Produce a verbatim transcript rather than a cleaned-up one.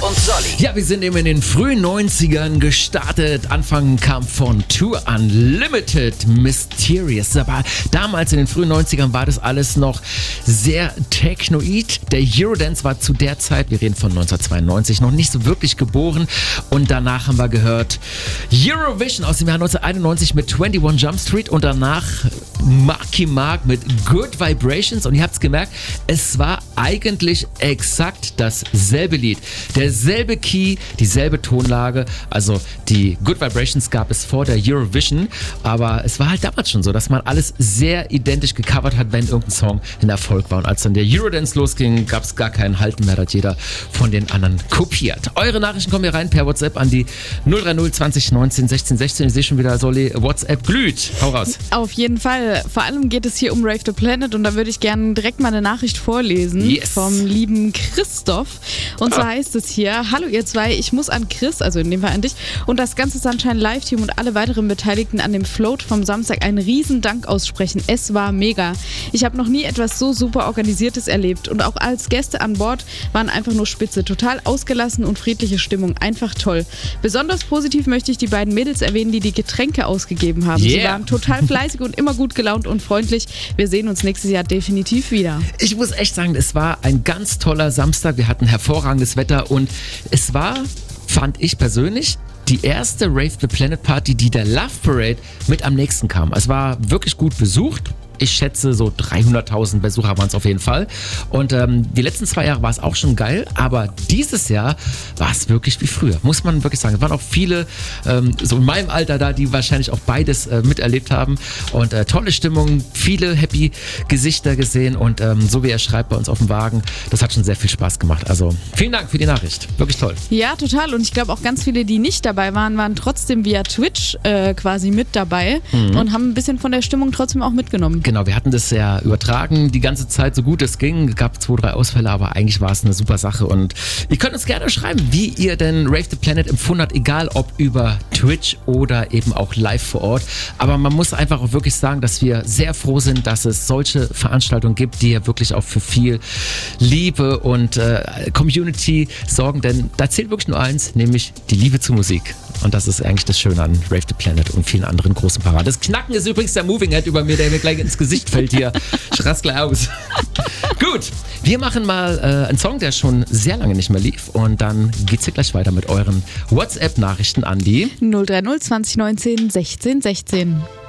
und Solly. Ja, wir sind eben in den frühen neunzigern gestartet. Anfang kam von Tour Unlimited, Mysterious. Aber damals in den frühen neunzigern war das alles noch sehr technoid. Der Eurodance war zu der Zeit, wir reden von neunzehnhundertzweiundneunzig, noch nicht so wirklich geboren. Und danach haben wir gehört Eurovision aus dem Jahr neunzehnhunderteinundneunzig mit einundzwanzig Jump Street und danach Marky Mark mit Good Vibrations. Und ihr habt es gemerkt, es war eigentlich exakt dasselbe Lied. Derselbe Key, dieselbe Tonlage. Also die Good Vibrations gab es vor der Eurovision, aber es war halt damals schon so, dass man alles sehr identisch gecovert hat, wenn irgendein Song ein Erfolg war. Und als dann der Eurodance losging, gab es gar keinen Halten mehr, hat jeder von den anderen kopiert. Eure Nachrichten kommen hier rein per WhatsApp an die null drei null zwanzig neunzehn sechzehn sechzehn. Ich sehe schon wieder, Solly, WhatsApp glüht. Hau raus. Auf jeden Fall. Vor allem geht es hier um Rave the Planet und da würde ich gerne direkt mal eine Nachricht vorlesen yes. vom lieben Christoph. Und zwar heißt es hier: Hallo ihr zwei, ich muss an Chris, also in dem Fall an dich, und das ganze Sunshine Live-Team und alle weiteren Beteiligten an dem Float vom Samstag einen riesen Dank aussprechen. Es war mega. Ich habe noch nie etwas so super Organisiertes erlebt und auch als Gäste an Bord waren einfach nur spitze. Total ausgelassen und friedliche Stimmung. Einfach toll. Besonders positiv möchte ich die beiden Mädels erwähnen, die die Getränke ausgegeben haben. Yeah. Sie waren total fleißig und immer gut gelaunt und freundlich. Wir sehen uns nächstes Jahr definitiv wieder. Ich muss echt sagen, es war ein ganz toller Samstag. Wir hatten hervorragendes Wetter und es war, fand ich persönlich, die erste Rave the Planet Party, die der Love Parade mit am nächsten kam. Es war wirklich gut besucht. Ich schätze, so dreihunderttausend Besucher waren es auf jeden Fall. Und ähm, die letzten zwei Jahre war es auch schon geil, aber dieses Jahr war es wirklich wie früher, muss man wirklich sagen. Es waren auch viele, ähm, so in meinem Alter da, die wahrscheinlich auch beides äh, miterlebt haben. Und äh, tolle Stimmung, viele happy Gesichter gesehen und ähm, so wie er schreibt bei uns auf dem Wagen, das hat schon sehr viel Spaß gemacht. Also vielen Dank für die Nachricht, wirklich toll. Ja, total. Und ich glaube auch ganz viele, die nicht dabei waren, waren trotzdem via Twitch äh, quasi mit dabei mhm. und haben ein bisschen von der Stimmung trotzdem auch mitgenommen. Genau, wir hatten das ja übertragen die ganze Zeit, so gut es ging. Es gab zwei, drei Ausfälle, aber eigentlich war es eine super Sache. Und ihr könnt uns gerne schreiben, wie ihr denn Rave the Planet empfunden habt, egal ob über Twitch oder eben auch live vor Ort. Aber man muss einfach auch wirklich sagen, dass wir sehr froh sind, dass es solche Veranstaltungen gibt, die ja wirklich auch für viel Liebe und äh, Community sorgen. Denn da zählt wirklich nur eins, nämlich die Liebe zur Musik. Und das ist eigentlich das Schöne an Rave the Planet und vielen anderen großen Paraden. Das Knacken ist übrigens der Moving Head über mir, der mir gleich ins Gesicht fällt hier. Ich raste gleich aus. Gut, wir machen mal äh, einen Song, der schon sehr lange nicht mehr lief. Und dann geht's hier gleich weiter mit euren WhatsApp-Nachrichten an die null drei null zwanzig neunzehn sechzehn sechzehn.